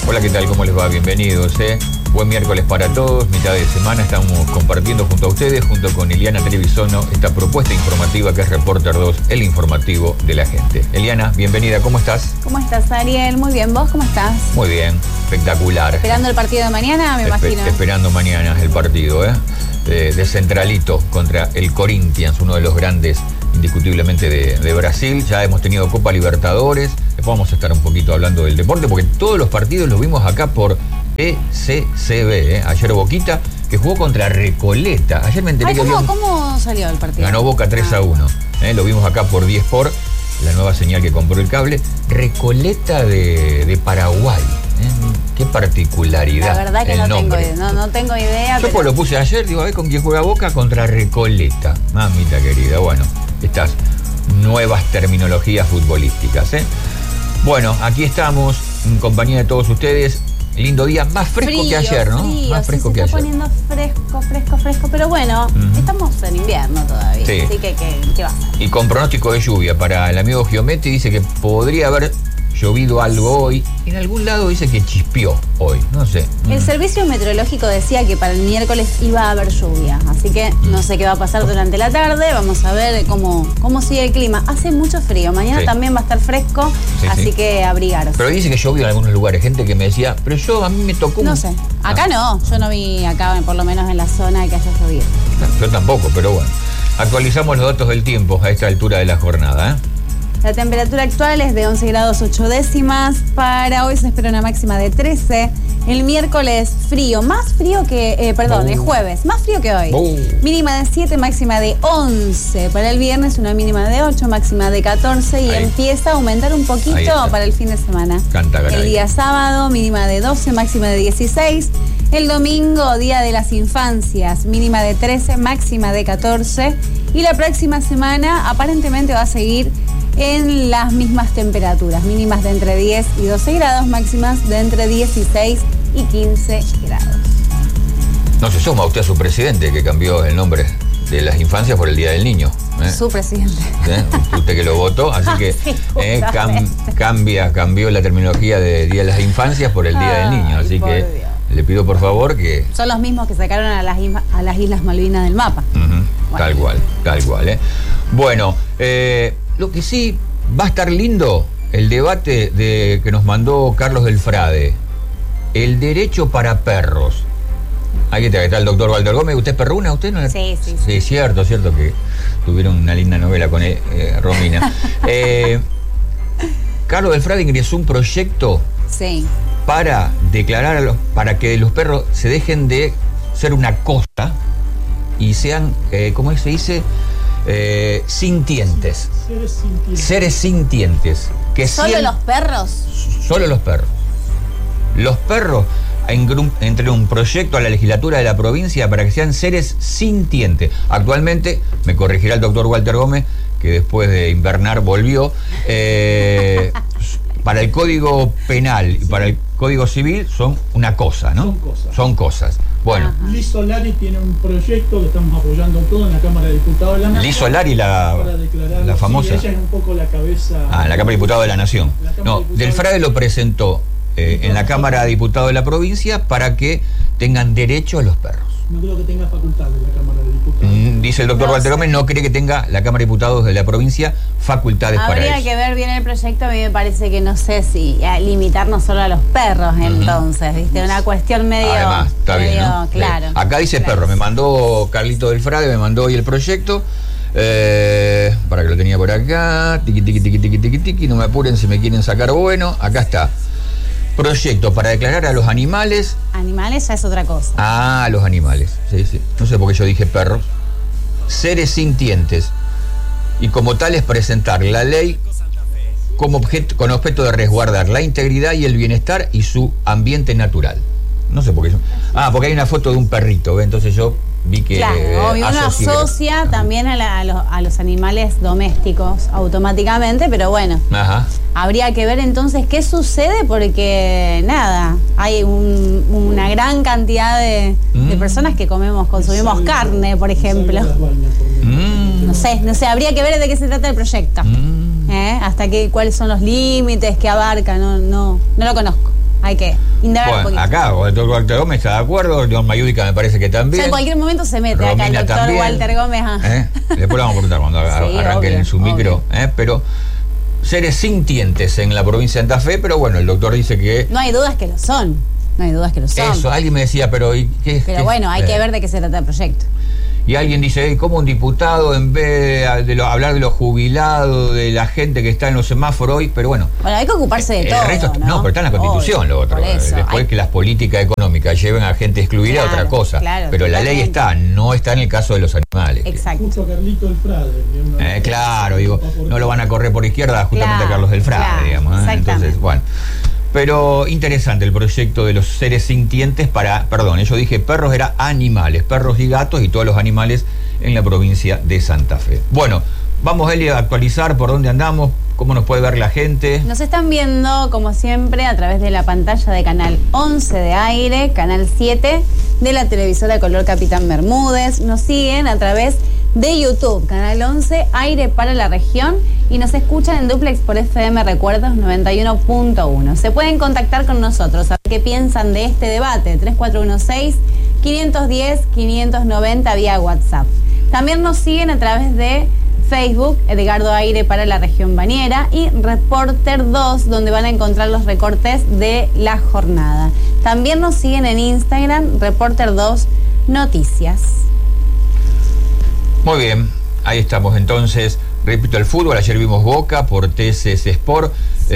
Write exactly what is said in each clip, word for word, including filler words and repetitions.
Hola, ¿qué tal? ¿Cómo les va? Bienvenidos, ¿eh? Buen miércoles para todos, mitad de semana. Estamos compartiendo junto a ustedes, junto con Eliana Trevisono, esta propuesta informativa que es Reporter dos, el informativo de la gente. Eliana, bienvenida, ¿cómo estás? ¿Cómo estás, Ariel? Muy bien, ¿vos cómo estás? Muy bien, espectacular. ¿Esperando el partido de mañana, me Espe imagino? Esperando mañana el partido, ¿eh? De, de Centralito contra el Corinthians, uno de los grandes indiscutiblemente de, de Brasil. Ya hemos tenido Copa Libertadores. Después vamos a estar un poquito hablando del deporte, porque todos los partidos los vimos acá por E C C B, ¿eh? Ayer Boquita, que jugó contra Recoleta. Ayer me enteré Ay, que ¿cómo, había un... ¿Cómo salió el partido? Ganó Boca tres a uno. ¿eh? Lo vimos acá por diez por, la nueva señal que compró el cable. Recoleta de, de Paraguay. ¿eh? Qué particularidad. La verdad que el no nombre. tengo, no, no tengo idea. Yo pero... pues lo puse ayer, digo, a ver con quién juega Boca contra Recoleta. Mamita querida, bueno, estas nuevas terminologías futbolísticas, ¿eh? Bueno, aquí estamos en compañía de todos ustedes. Lindo día, más fresco frío, que ayer, ¿no? Frío, más fresco sí, que se está ayer. poniendo fresco, fresco, fresco, pero bueno, uh-huh. estamos en invierno todavía, sí. Así que, ¿qué, ¿qué va a ser? Y con pronóstico de lluvia para el amigo Giometti, dice que podría haber llovido algo hoy. En algún lado dice que chispeó hoy, no sé. El mm. servicio meteorológico decía que para el miércoles iba a haber lluvia, así que mm. no sé qué va a pasar durante la tarde. Vamos a ver cómo, cómo sigue el clima. Hace mucho frío, mañana sí. también va a estar fresco, sí, así sí. que abrigarse. Pero dice que llovió en algunos lugares, gente que me decía, pero yo a mí me tocó un... No sé, acá no, no yo no vi acá, por lo menos en la zona que haya llovido. No, yo tampoco, pero bueno. Actualizamos los datos del tiempo a esta altura de la jornada, ¿eh? La temperatura actual es de once grados ocho décimas. Para hoy se espera una máxima de trece. El miércoles frío, más frío que, eh, perdón, oh. el jueves, más frío que hoy. Oh. Mínima de siete, máxima de once. Para el viernes una mínima de ocho, máxima de catorce. Y ahí empieza a aumentar un poquito para el fin de semana. Canta, el día sábado, mínima de doce, máxima de dieciséis. El domingo, Día de las Infancias, mínima de trece, máxima de catorce. Y la próxima semana aparentemente va a seguir en las mismas temperaturas, mínimas de entre diez y doce grados, máximas de entre dieciséis y quince grados. No se suma usted a su presidente, que cambió el nombre de las infancias por el Día del Niño. ¿eh? Su presidente. ¿Eh? Usted que lo votó, así que sí, eh, cam, cambia, cambió la terminología de Día de las Infancias por el Día Ay, del Niño, así que Dios. Le pido por favor que... Son los mismos que sacaron a las, a las Islas Malvinas del mapa. Uh-huh. Bueno. Tal cual, tal cual. ¿eh? Bueno, eh, lo que sí va a estar lindo, el debate de que nos mandó Carlos del Frade. El derecho para perros. Aquí está, está el doctor Walter Gómez. ¿Usted es perruna? ¿Usted no es? Sí, sí. Sí, cierto, cierto que tuvieron una linda novela con eh, Romina. eh, Carlos del Frade ingresó un proyecto sí. para declarar, a los, para que los perros se dejen de ser una cosa y sean, eh, ¿cómo se dice? Eh, sintientes. Seres sintientes. Seres sintientes. Que ¿Solo sien... los perros? Solo los perros. Los perros entre un proyecto a la legislatura de la provincia para que sean seres sintientes. Actualmente, me corregirá el doctor Walter Gómez, que después de invernar volvió, eh, para el Código Penal y para el Código Civil son una cosa, ¿no? Son cosas. Son cosas. Bueno. Ajá. Liz Solari tiene un proyecto que estamos apoyando todo en la Cámara de Diputados de la Nación. Liz Solari, la, la famosa. Sí, ella es un poco la cabeza. Ah, en la Cámara de Diputados de la Nación. No, del Frade lo presentó eh, en la Cámara de Diputados de la provincia para que tengan derecho a los perros. No creo que tenga facultades la Cámara de Diputados. Mm, dice el doctor no, Walter Gómez, no cree que tenga la Cámara de Diputados de la provincia facultades Habría para eso. Habría que ver bien el proyecto, a mí me parece que no sé si a limitarnos solo a los perros, uh-huh. entonces, ¿viste? Una cuestión medio... Además, está medio, bien, ¿no? Claro. Sí. Acá dice claro. perro, me mandó Carlito del Frade, me mandó hoy el proyecto, eh, para que lo tenía por acá, tiqui, tiqui, tiqui, tiqui, tiqui, tiqui, no me apuren si me quieren sacar bueno, acá está. Proyecto para declarar a los animales... Animales ya es otra cosa. Ah, a los animales, sí, sí. No sé por qué yo dije perros. Seres sintientes. Y como tales presentar la ley como objeto, con objeto de resguardar la integridad y el bienestar y su ambiente natural. No sé por qué. Yo... Ah, porque hay una foto de un perrito, ¿ve? Entonces yo vi que... Claro, eh, obvio, uno asocia Ajá. también a, la, a, los, a los animales domésticos automáticamente, pero bueno, Ajá. habría que ver entonces qué sucede porque, nada, hay un, una gran cantidad de, mm. de personas que comemos, consumimos carne, por ejemplo. Mm. No sé, no sé, habría que ver de qué se trata el proyecto. Mm. ¿Eh? Hasta qué, cuáles son los límites que abarca, no, no, no lo conozco. hay que indagar Bueno, un poquito. acá, el doctor Walter Gómez está de acuerdo, León Mayúdica me parece que O también. sea, en cualquier momento se mete acá el Romina doctor también. Walter Gómez. ah. ¿Eh? Después lo vamos a preguntar cuando Sí, arranquen obvio, en su micro. obvio. ¿eh? Pero seres sintientes en la provincia de Santa Fe, pero bueno, el doctor dice que... No hay dudas que lo son. No hay dudas que lo son. Eso, alguien me decía, pero ¿y qué? Pero qué- bueno, hay eh, que ver de qué se trata el proyecto. Y alguien dice, "Ey, ¿cómo un diputado en vez de, de lo- hablar de los jubilados, de la gente que está en los semáforos hoy?" Pero bueno, Bueno, hay que ocuparse de el todo, resto, ¿no? no, pero está en la Constitución Obvio, lo otro. por eso, Después hay- que las políticas económicas lleven a gente excluida, Claro, otra cosa. claro, pero la ley totalmente. está, no está en el caso de los animales. Exacto. Justo Carlito el Frade. que uno- Eh, claro, digo, no lo van a correr por izquierda justamente Claro, a Carlos del Frade, claro, digamos. ¿eh? exactamente. Entonces, bueno. Pero interesante el proyecto de los seres sintientes para, perdón, yo dije perros, era animales, perros y gatos y todos los animales en la provincia de Santa Fe. Bueno, vamos, Eli, a actualizar por dónde andamos, cómo nos puede ver la gente. Nos están viendo, como siempre, a través de la pantalla de Canal once de Aire, Canal siete de la televisora color Capitán Bermúdez. Nos siguen a través de YouTube, Canal once, Aire para la región. Y nos escuchan en duplex por F M Recuerdos noventa y uno punto uno. Se pueden contactar con nosotros, a ver qué piensan de este debate. tres cuatro uno seis, cinco uno cero, quinientos noventa vía WhatsApp. También nos siguen a través de Facebook, Edgardo Aire para la región Bañera, y Reporter dos, donde van a encontrar los recortes de la jornada. También nos siguen en Instagram, Reporter dos Noticias. Muy bien, ahí estamos entonces. Repito, el fútbol, ayer vimos Boca por T C C Sport,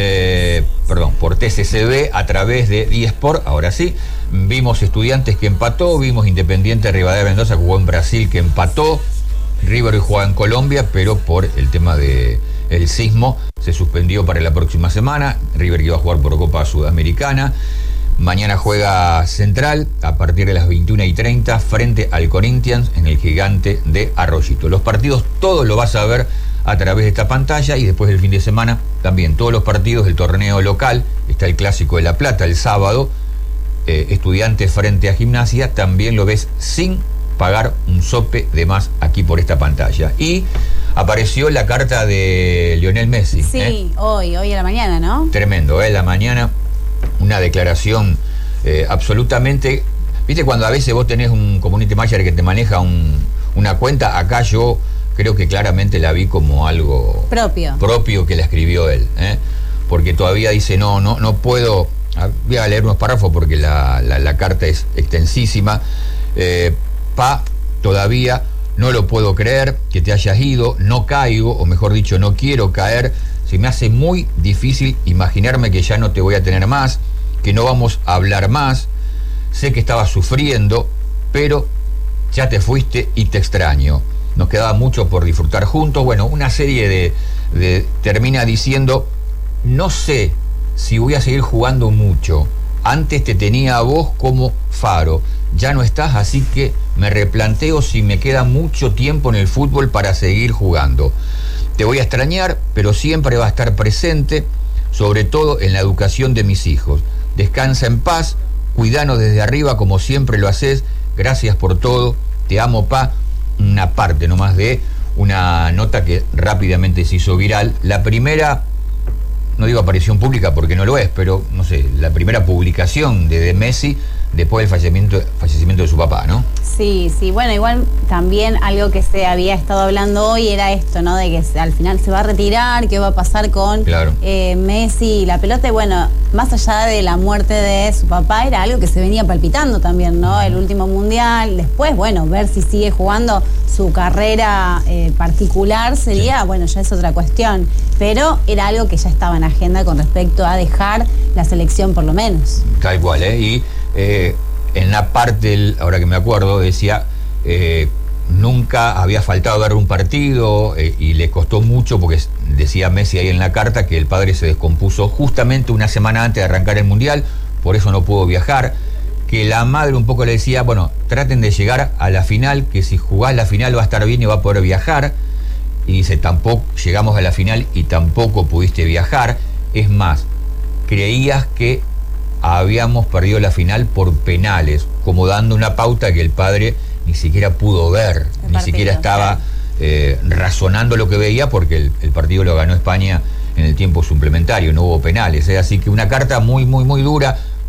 eh, perdón, por T C C B a través de D-Sport, ahora sí. Vimos Estudiantes que empató, vimos Independiente Rivadavia Mendoza que jugó en Brasil que empató, River jugaba en Colombia, pero por el tema de el sismo se suspendió para la próxima semana. River que iba a jugar por Copa Sudamericana. Mañana juega Central a partir de las veintiuna y treinta frente al Corinthians en el Gigante de Arroyito. Los partidos todos lo vas a ver a través de esta pantalla, y después del fin de semana también todos los partidos del torneo local. Está el Clásico de La Plata el sábado, eh, Estudiantes frente a Gimnasia, también lo ves sin pagar un sope de más aquí por esta pantalla. Y apareció la carta de Lionel Messi. Sí, ¿eh? hoy, hoy a la mañana, ¿no? Tremendo, ¿eh? La mañana, una declaración eh, absolutamente... ¿Viste cuando a veces vos tenés un community manager que te maneja un, una cuenta? Acá yo creo que claramente la vi como algo Propio. propio que la escribió él, ¿eh? Porque todavía dice, no, no, no puedo... Voy a leer unos párrafos porque la, la, la carta es extensísima. Eh, pa, todavía no lo puedo creer que te hayas ido, no caigo, o mejor dicho, no quiero caer. Se me hace muy difícil imaginarme que ya no te voy a tener más, que no vamos a hablar más. Sé que estabas sufriendo, pero ya te fuiste y te extraño. Nos quedaba mucho por disfrutar juntos. Bueno, una serie de, de... termina diciendo, no sé si voy a seguir jugando mucho. Antes te tenía a vos como faro. Ya no estás, así que me replanteo si me queda mucho tiempo en el fútbol para seguir jugando. Te voy a extrañar, pero siempre va a estar presente, sobre todo en la educación de mis hijos. Descansa en paz, cuidanos desde arriba como siempre lo haces. Gracias por todo, te amo, pa. Una parte nomás de una nota que rápidamente se hizo viral. La primera, no digo aparición pública porque no lo es, pero no sé, la primera publicación de, de Messi después del fallecimiento, fallecimiento de su papá, ¿no? Sí, sí, bueno, igual también algo que se había estado hablando hoy era esto, ¿no? De que se- al final se va a retirar, qué va a pasar con Claro. eh, Messi y la pelota. Y bueno, más allá de la muerte de su papá, era algo que se venía palpitando también, ¿no? El último mundial, después, bueno, ver si sigue jugando su carrera eh, particular sería, Sí. bueno, ya es otra cuestión. Pero era algo que ya estaba en agenda con respecto a dejar la selección por lo menos. Tal cual, ¿eh? Y eh, en la parte, del- ahora que me acuerdo, decía, eh, nunca había faltado ver un partido eh, y le costó mucho porque decía Messi ahí en la carta que el padre se descompuso justamente una semana antes de arrancar el Mundial, por eso no pudo viajar, que la madre un poco le decía, bueno, traten de llegar a la final, que si jugás la final va a estar bien y va a poder viajar, y dice, tampoco llegamos a la final y tampoco pudiste viajar, es más, creías que habíamos perdido la final por penales, como dando una pauta que el padre ni siquiera pudo ver, El ni partido, siquiera estaba claro. eh, razonando lo que veía, porque el, el partido lo ganó España en el tiempo suplementario, no hubo penales, ¿eh? Así que una carta muy, muy, muy dura,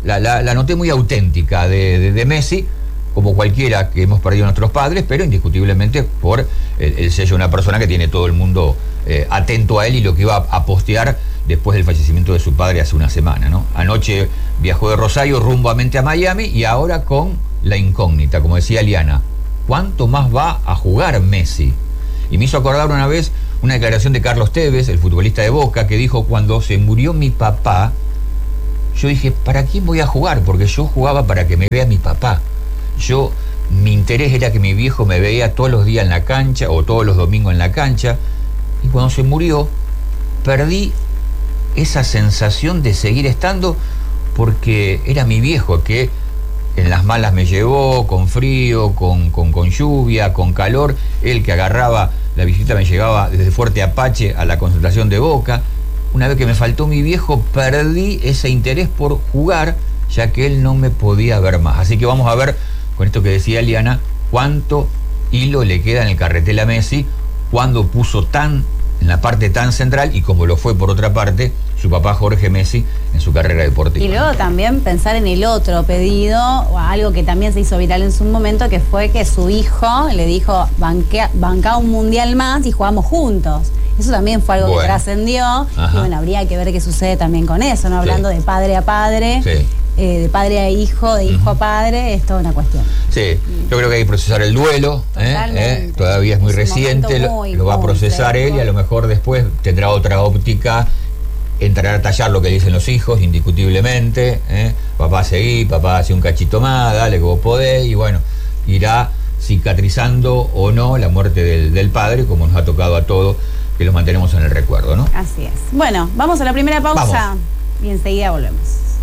la, la, la noté muy auténtica de, de, de Messi, como cualquiera que hemos perdido a nuestros padres, pero indiscutiblemente por el, el sello de una persona que tiene todo el mundo eh, atento a él y lo que iba a, a postear después del fallecimiento de su padre hace una semana, ¿no? Anoche viajó de Rosario rumbo a mente a Miami y ahora con la incógnita, como decía Liana, ¿cuánto más va a jugar Messi? Y me hizo acordar una vez una declaración de Carlos Tevez, el futbolista de Boca, que dijo: cuando se murió mi papá, yo dije, ¿para quién voy a jugar? Porque yo jugaba para que me vea mi papá. Yo, mi interés era que mi viejo me veía todos los días en la cancha o todos los domingos en la cancha. Y cuando se murió, perdí esa sensación de seguir estando porque era mi viejo que en las malas me llevó, con frío, con, con, con lluvia, con calor. Él que agarraba la visita me llegaba desde Fuerte Apache a la concentración de Boca. Una vez que me faltó mi viejo, perdí ese interés por jugar, ya que él no me podía ver más. Así que vamos a ver, con esto que decía Liana, cuánto hilo le queda en el carretel a Messi, cuando puso tan en la parte tan central y como lo fue por otra parte su papá Jorge Messi en su carrera deportiva. Y luego también pensar en el otro pedido, o algo que también se hizo viral en su momento, que fue que su hijo le dijo, banquea, banca un mundial más y jugamos juntos. Eso también fue algo bueno. que trascendió. Y bueno, habría que ver qué sucede también con eso, ¿no? Hablando sí. de padre a padre. Sí. Eh, de padre a hijo, de hijo uh-huh. a padre, es toda una cuestión. Sí, yo creo que hay que procesar el duelo, ¿eh? ¿Eh? Todavía es muy es reciente, lo, lo va a procesar él y a lo mejor después tendrá otra óptica, entrará a tallar lo que dicen los hijos, indiscutiblemente, ¿eh? Papá seguí, papá hace un cachito más, dale que vos podés, y bueno, irá cicatrizando o no la muerte del, del padre, como nos ha tocado a todos, que los mantenemos en el recuerdo, ¿no? Así es. Bueno, vamos a la primera pausa. Vamos. Y enseguida volvemos.